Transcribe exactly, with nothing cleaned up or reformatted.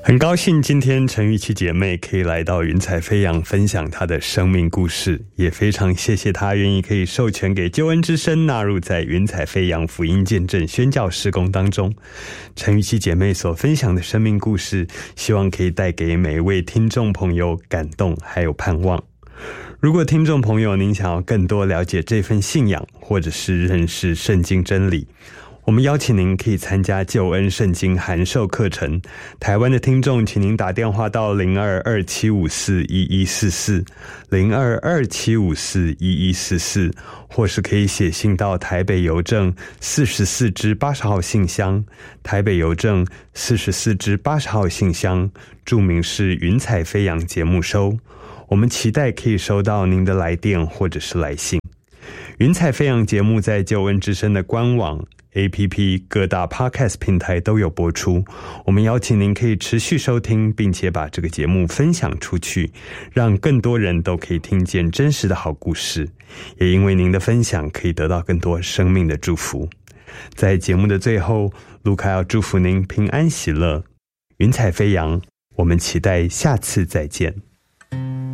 很高兴今天陈玉琪姐妹可以来到云彩飞扬分享她的生命故事，也非常谢谢她愿意可以授权给救恩之声纳入在云彩飞扬福音见证宣教事工当中。陈玉琪姐妹所分享的生命故事，希望可以带给每一位听众朋友感动还有盼望。如果听众朋友您想要更多了解这份信仰，或者是认识圣经真理，我们邀请您可以参加救恩圣经函授课程。台湾的听众请您打电话到零二二七五四一一四四 零二二七五四一一四四，或是可以写信到台北邮政四十四支八十号信箱，台北邮政四十四支八十号信箱，注明是云彩飞扬节目收。我们期待可以收到您的来电或者是来信。云彩飞扬节目在救恩之声的官网A P P 各大 Podcast 平台都有播出，我们邀请您可以持续收听，并且把这个节目分享出去，让更多人都可以听见真实的好故事，也因为您的分享可以得到更多生命的祝福。在节目的最后，卢卡要祝福您平安喜乐，云彩飞扬，我们期待下次再见。